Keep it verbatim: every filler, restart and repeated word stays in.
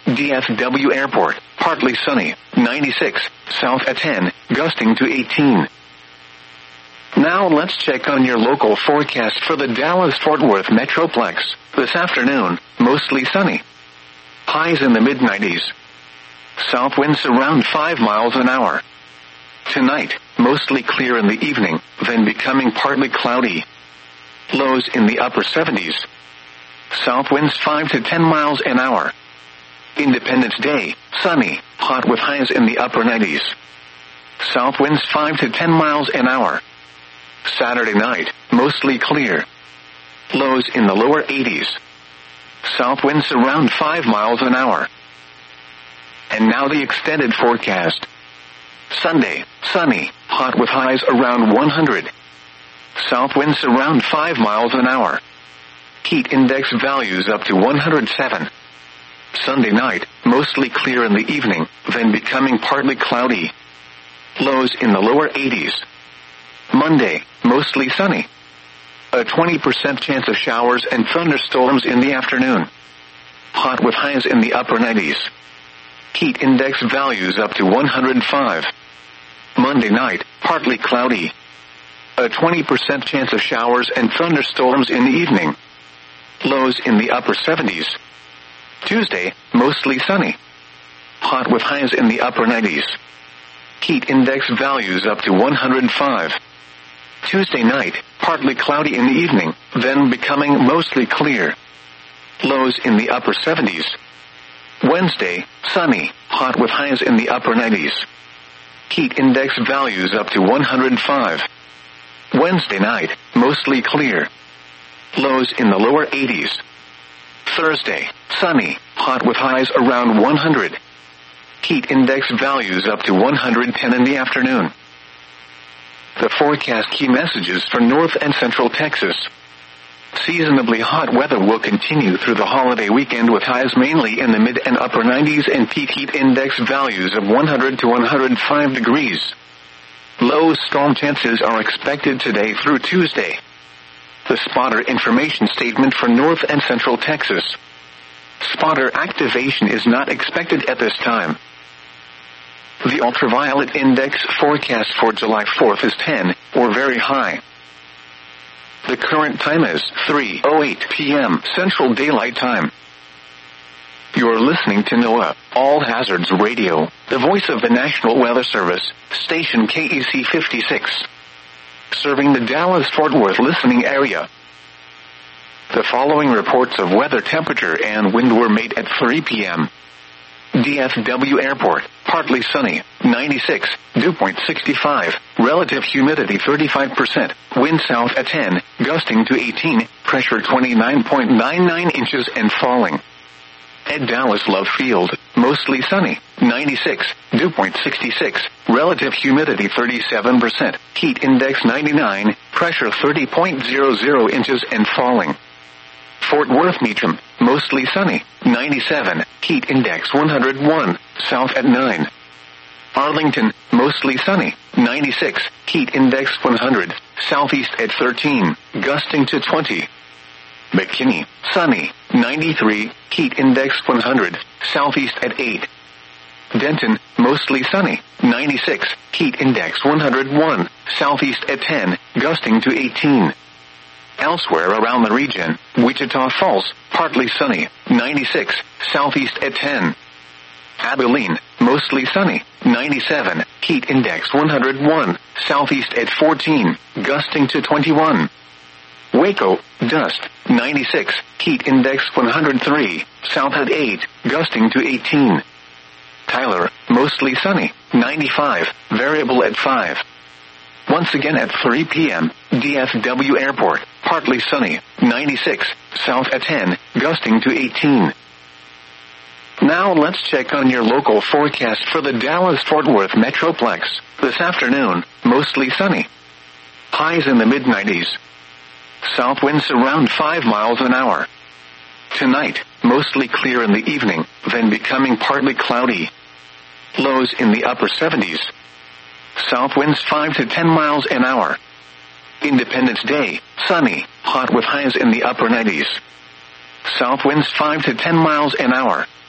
D F W Airport, partly sunny, ninety-six, south at ten, gusting to eighteen. Now let's check on your local forecast for the Dallas-Fort Worth Metroplex. This afternoon, mostly sunny. Highs in the mid nineties. South winds around five miles an hour. Tonight, mostly clear in the evening, then becoming partly cloudy. Lows in the upper seventies. South winds five to ten miles an hour. Independence Day, sunny, hot with highs in the upper nineties. South winds five to ten miles an hour. Saturday night, mostly clear. Lows in the lower eighties. South winds around five miles an hour. And now the extended forecast. Sunday, sunny, hot with highs around one hundred. South winds around five miles an hour. Heat index values up to one hundred seven. Sunday night, mostly clear in the evening, then becoming partly cloudy. Lows in the lower eighties. Monday, mostly sunny. A twenty percent chance of showers and thunderstorms in the afternoon. Hot with highs in the upper nineties. Heat index values up to one hundred five. Monday night, partly cloudy. A twenty percent chance of showers and thunderstorms in the evening. Lows in the upper seventies. Tuesday, mostly sunny. Hot with highs in the upper nineties. Heat index values up to one hundred five. Tuesday night, partly cloudy in the evening, then becoming mostly clear. Lows in the upper seventies. Wednesday, sunny, hot with highs in the upper nineties. Heat index values up to one hundred five. Wednesday night, mostly clear. Lows in the lower eighties. Thursday, sunny, hot with highs around one hundred. Heat index values up to one hundred ten in the afternoon. The forecast key messages for North and Central Texas. Seasonably hot weather will continue through the holiday weekend with highs mainly in the mid and upper nineties and peak heat index values of one hundred to one hundred five degrees. Low storm chances are expected today through Tuesday. The spotter information statement for North and Central Texas. Spotter activation is not expected at this time. The ultraviolet index forecast for July fourth is ten, or very high. The current time is three oh eight p.m. Central Daylight Time. You're listening to NOAA, All Hazards Radio, the voice of the National Weather Service, station K E C fifty-six. Serving the Dallas-Fort Worth listening area. The following reports of weather temperature and wind were made at three p.m. D F W Airport, partly sunny, ninety-six, dew point sixty-five, relative humidity thirty-five percent, wind south at ten, gusting to eighteen, pressure twenty-nine point nine nine inches and falling. At Dallas Love Field, mostly sunny, ninety-six, dew point sixty-six, relative humidity thirty-seven percent, heat index ninety-nine, pressure thirty point zero zero inches and falling. Fort Worth Meacham, mostly sunny, ninety-seven, heat index one hundred one, south at nine. Arlington, mostly sunny, ninety-six, heat index one hundred, southeast at thirteen, gusting to twenty. McKinney, sunny, ninety-three, heat index one hundred, southeast at eight. Denton, mostly sunny, ninety-six, heat index one hundred one, southeast at ten, gusting to eighteen. Elsewhere around the region, Wichita Falls, partly sunny, ninety-six, southeast at ten. Abilene, mostly sunny, ninety-seven, heat index one hundred one, southeast at fourteen, gusting to twenty-one. Waco, dust, ninety-six, heat index one hundred three, south at eight, gusting to eighteen. Tyler, mostly sunny, ninety-five, variable at five. Once again at three p.m., D F W Airport, partly sunny, ninety-six, south at ten, gusting to eighteen. Now let's check on your local forecast for the Dallas-Fort Worth Metroplex. This afternoon, mostly sunny. Highs in the mid nineties. South winds around five miles an hour. Tonight, mostly clear in the evening, then becoming partly cloudy. Lows in the upper seventies. South winds five to ten miles an hour. Independence Day, sunny, hot with highs in the upper nineties. South winds five to ten miles an hour.